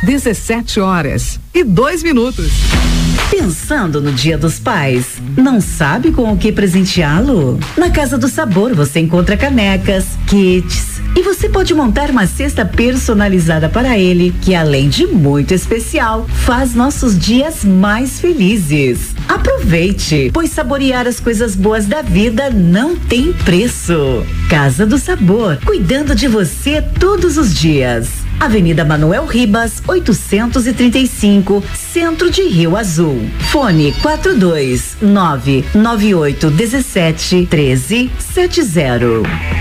17h02. Pensando no Dia dos Pais, não sabe com o que presenteá-lo? Na Casa do Sabor você encontra canecas, kits e você pode montar uma cesta personalizada para ele, que além de muito especial, faz nossos dias mais felizes. Aproveite, pois saborear as coisas boas da vida não tem preço. Casa do Sabor, cuidando de você todos os dias. Avenida Manuel Ribas, 835, Centro de Rio Azul. Fone 42998171370.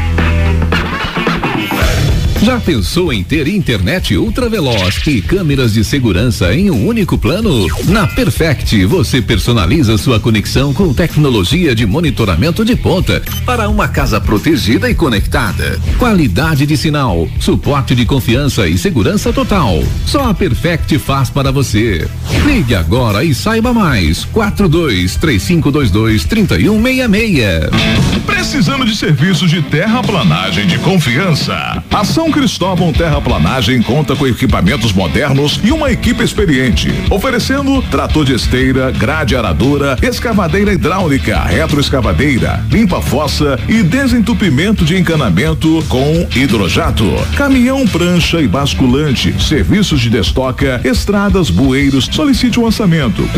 Já pensou em ter internet ultraveloz e câmeras de segurança em um único plano? Na Perfect, você personaliza sua conexão com tecnologia de monitoramento de ponta para uma casa protegida e conectada. Qualidade de sinal, suporte de confiança e segurança total. Só a Perfect faz para você. Ligue agora e saiba mais. 4235223166. Precisando de serviços de terraplanagem de confiança? A São Cristóvão Terraplanagem conta com equipamentos modernos e uma equipe experiente, oferecendo trator de esteira, grade aradora, escavadeira hidráulica, retroescavadeira, limpa-fossa e desentupimento de encanamento com hidrojato, caminhão, prancha e basculante, serviços de destoca, estradas, bueiros. Solicite um orçamento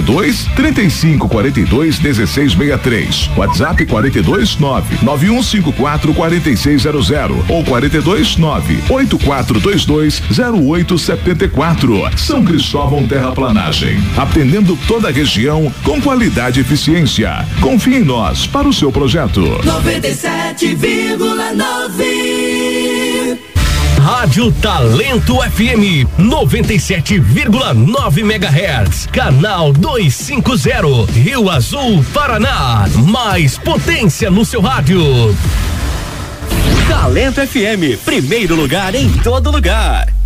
4235421663, WhatsApp 42991544600 ou 42984220874. São Cristóvão Terraplanagem, atendendo toda a região com qualidade e eficiência. Confie em nós para o seu projeto. 97,9 Rádio Talento FM 97,9 MHz, canal 250, Rio Azul, Paraná. Mais potência no seu rádio. Talento FM, primeiro lugar em todo lugar.